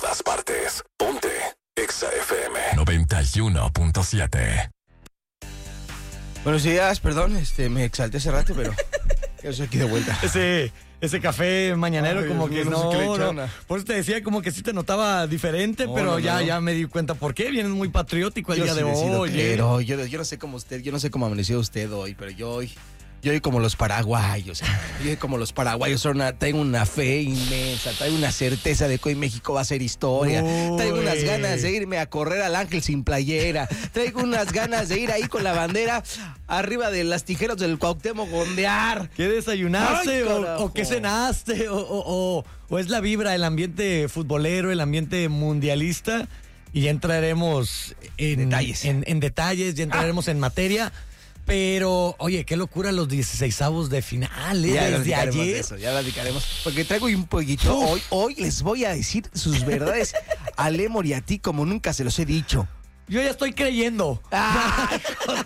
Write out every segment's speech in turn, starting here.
todas partes. Ponte Exa FM 91.7. Buenos días, perdón, me exalté hace rato, pero yo estoy aquí de vuelta. Ese café mañanero. Ay, como que no. Por eso te decía como que sí te notaba diferente, pero ya me di cuenta por qué. Vienes muy patriótico el día de hoy. Pero yo no sé cómo usted, yo no sé cómo amaneció usted hoy, pero yo hoy como los paraguayos, traigo una fe inmensa, traigo una certeza de que hoy México va a ser historia, traigo unas ganas de irme a correr al Ángel sin playera, traigo unas ganas de ir ahí con la bandera arriba de las tijeras del Cuauhtémoc gondear. ¿Qué desayunaste? Ay, o qué cenaste? O es la vibra, el ambiente futbolero, el ambiente mundialista, y ya entraremos en detalles, ya entraremos en materia. Pero, oye, qué locura los 16avos de final, desde ayer. Eso, ya platicaremos. Porque traigo un poquito. Hoy les voy a decir sus verdades a Lemor y a ti como nunca se los he dicho. Yo ya estoy creyendo. ¡Ay,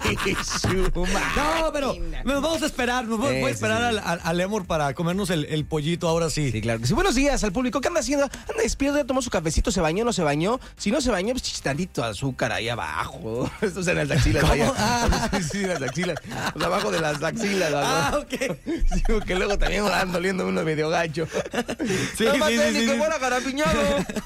no, pero nos vamos a esperar. Voy a esperar al Lemor para comernos el pollito ahora sí. Sí, claro que sí. Buenos días al público. ¿Qué anda haciendo? Anda despierto, ya tomó su cafecito, se bañó, no se bañó. Si no se bañó, pues tantito azúcar ahí abajo. Esto es en las axilas. Sí, en las axilas. Pues abajo de las axilas. Ok. Sí, porque luego también van doliendo uno medio gacho. Sí, sí. ¡Qué buena carapiñado!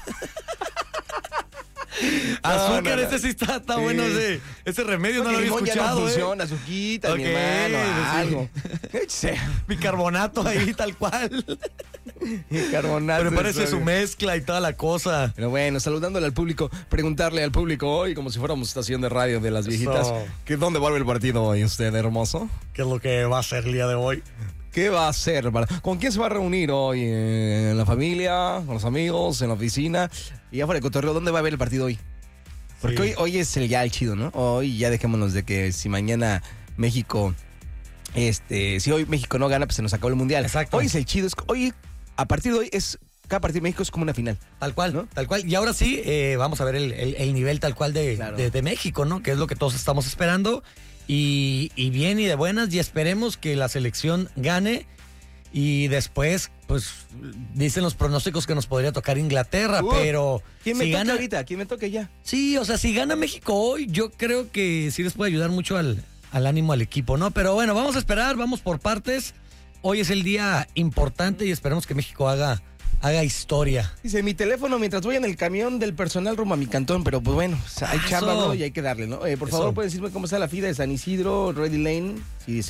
Azúcar, no. Ese sí está sí. Bueno, ese remedio no lo había escuchado. No funciona, azuquita, mi hermano, algo. Bicarbonato ahí, tal cual. Bicarbonato. Pero parece su mezcla y toda la cosa. Pero bueno, saludándole al público, preguntarle al público hoy, como si fuéramos estación de radio de las viejitas, ¿dónde vuelve el partido hoy usted, hermoso? ¿Qué es lo que va a hacer el día de hoy? ¿Qué va a hacer? ¿Con quién se va a reunir hoy? ¿En la familia? ¿Con los amigos? ¿En la oficina? Y ya fuera de cotorreo, ¿dónde va a ver el partido hoy? Porque sí. hoy es el chido, ¿no? Hoy ya dejémonos de que si mañana México, si hoy México no gana, pues se nos acabó el mundial. Exacto. Hoy es el chido. Hoy, a partir de hoy, cada partido de México es como una final. Tal cual, ¿no? Tal cual. Y ahora sí, vamos a ver el nivel tal cual de México, ¿no? Que es lo que todos estamos esperando. Y bien y de buenas, y esperemos que la selección gane. Y después, pues, dicen los pronósticos que nos podría tocar Inglaterra, pero... ¿Quién me toca ahorita? ¿Quién me toque ya? Sí, o sea, si gana México hoy, yo creo que sí les puede ayudar mucho al ánimo al equipo, ¿no? Pero bueno, vamos a esperar, vamos por partes. Hoy es el día importante y esperemos que México haga historia. Dice, mi teléfono mientras voy en el camión del personal rumbo a mi cantón, pero pues bueno, hay chamba, ¿no? Y hay que darle, ¿no? Por favor, ¿puedes decirme cómo está la fila de San Isidro, Ready Lane? Si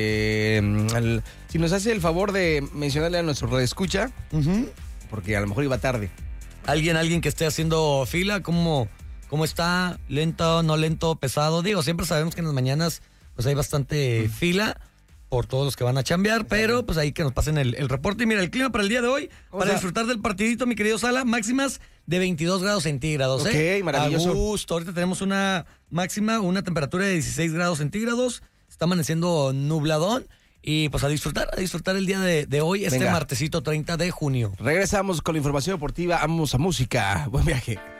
nos hace el favor de mencionarle a nuestro radioescucha, porque a lo mejor iba tarde. Alguien que esté haciendo fila, ¿cómo está? ¿Lento, no lento, pesado? Digo, siempre sabemos que en las mañanas pues hay bastante fila por todos los que van a chambear, pero pues ahí que nos pasen el reporte. Y mira, el clima para el día de hoy, para disfrutar del partidito, mi querido Sala, máximas de 22 grados centígrados. Ok, maravilloso. A gusto. Ahorita tenemos una máxima, una temperatura de 16 grados centígrados, está amaneciendo nubladón, y pues a disfrutar el día de hoy, martesito 30 de junio. Regresamos con la información deportiva, vamos a música, buen viaje.